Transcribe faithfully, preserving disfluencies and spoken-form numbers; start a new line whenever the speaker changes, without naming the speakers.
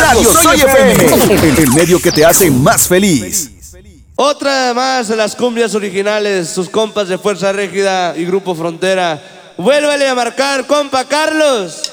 Radio Soy F M, el medio que te hace más feliz.
Otra más de las cumbias originales, sus compas de Fuerza Régida y Grupo Frontera. Vuélvele a marcar, compa Carlos.